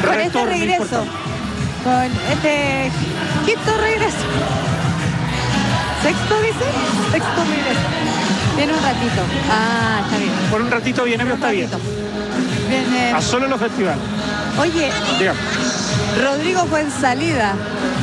Con este regreso. Con este quinto regreso. ¿Sexto dice? Sexto regreso. Viene un ratito. Ah, está bien. Por un ratito viene, pero está bien. Viene... A solo los festivales. Oye, Dígame. Rodrigo fue en salida.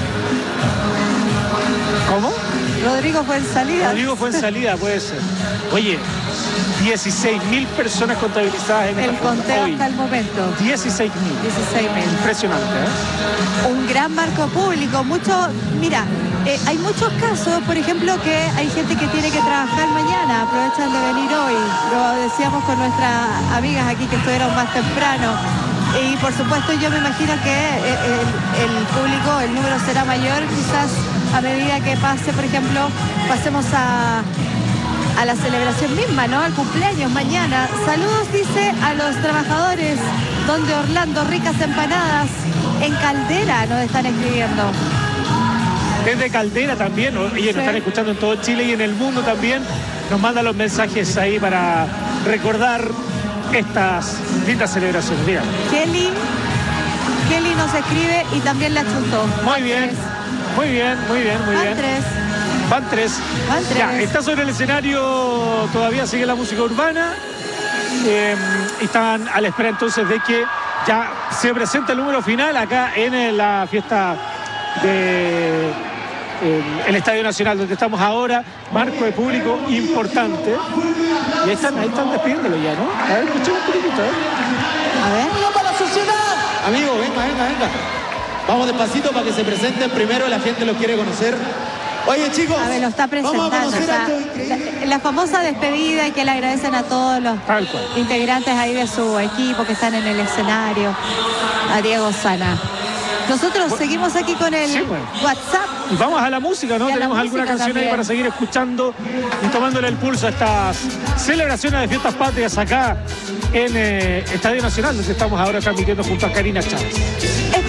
¿Cómo? Rodrigo fue en salida. Rodrigo fue en salida, puede ser. Oye, 16.000 personas contabilizadas en el esta conteo hoy. hasta el momento. 16.000. 16.000. Impresionante, ¿eh? Un gran marco público. Mira, hay muchos casos, por ejemplo, que hay gente que tiene que trabajar mañana, aprovechan de venir hoy. Lo decíamos con nuestras amigas aquí que estuvieron más temprano. Y por supuesto yo me imagino que el público, el número será mayor, quizás a medida que pase, por ejemplo, pasemos a la celebración misma, ¿no? Al cumpleaños mañana. Saludos, dice, a los trabajadores donde Orlando, ricas empanadas en Caldera nos están escribiendo. Desde Caldera también, ¿no? Ellos nos están escuchando en todo Chile y en el mundo también. Nos mandan los mensajes ahí para recordar estas lindas celebraciones. Dígame. Kelly nos escribe y también la chuntó. Muy bien, muy bien. Van tres. Ya, está sobre el escenario, todavía sigue la música urbana. Y están a la espera entonces de que ya se presente el número final acá en la fiesta de el Estadio Nacional, donde estamos ahora. Marco de público importante. Y ahí están despidiéndolo ya, ¿no? A ver, escuchemos un poquitito, ¿eh? A ver. ¡Para la sociedad! Amigo, venga. Vamos despacito para que se presenten primero, la gente los quiere conocer. Oye, chicos, a ver, lo está presentando. vamos a conocer a la famosa despedida y que le agradecen a todos los Tal cual. integrantes ahí de su equipo que están en el escenario. A Diego Sana. Nosotros seguimos aquí con el WhatsApp. Y vamos a la música, ¿no? Tenemos alguna canción también ahí para seguir escuchando y tomándole el pulso a estas celebraciones de fiestas patrias acá en Estadio Nacional, donde estamos ahora transmitiendo junto a Karina Chávez.